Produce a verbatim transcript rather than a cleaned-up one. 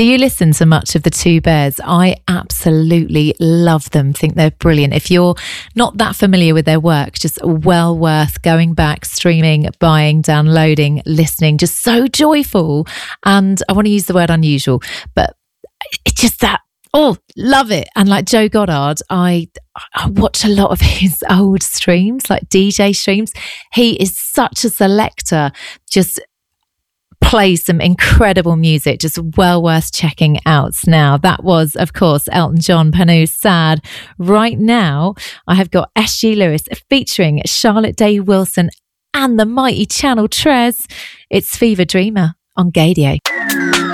Do you listen to much of the Two Bears? I absolutely love them. Think they're brilliant. If you're not that familiar with their work, just well worth going back, streaming, buying, downloading, listening. Just so joyful. And I want to use the word unusual, but it's just that, oh, love it. And like Joe Goddard, I, I watch a lot of his old streams, like D J streams. He is such a selector, just play some incredible music, just well worth checking out. Now, that was, of course, Elton John, Panu, Sad. Right now, I have got S G Lewis featuring Charlotte Day Wilson and the mighty Channel Tres. It's Fever Dreamer on Gaydio.